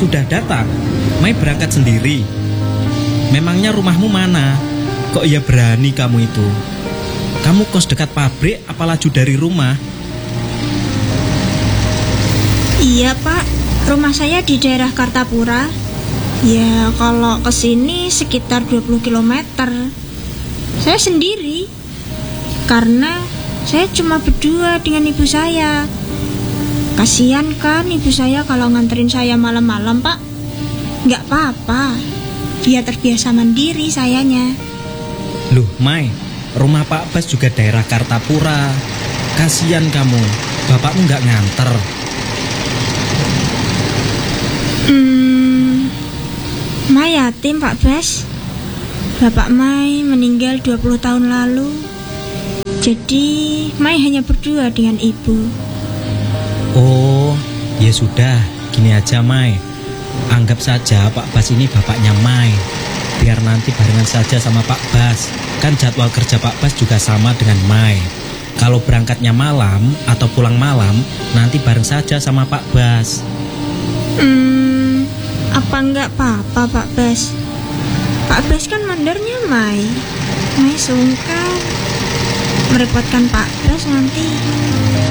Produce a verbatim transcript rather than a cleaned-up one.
Sudah datang? Mai berangkat sendiri? Memangnya rumahmu mana? Kok ya berani kamu itu? Kamu kos dekat pabrik apa laju dari rumah? Iya Pak, rumah saya di daerah Kartapura. Ya kalau kesini sekitar dua puluh kilometer. Saya sendiri, karena saya cuma berdua dengan ibu saya. Kasian kan ibu saya kalau nganterin saya malam-malam Pak. Nggak apa-apa, dia terbiasa mandiri sayanya. Loh Mai, rumah Pak Bas juga daerah Kartapura. Kasian kamu, bapakmu nggak nganter. Hmm, Mai yatim Pak Bas. Bapak Mai meninggal dua puluh tahun lalu. Jadi Mai hanya berdua dengan ibu. Oh, ya sudah, gini aja Mai. Anggap saja Pak Bas ini bapaknya Mai. Biar nanti barengan saja sama Pak Bas. Kan jadwal kerja Pak Bas juga sama dengan Mai. Kalau berangkatnya malam atau pulang malam, nanti bareng saja sama Pak Bas. Hmm, apa enggak apa-apa Pak Bas? Pak Bas kan mandarnya Mai. Mai sungkan merepotkan Pak Bas nanti.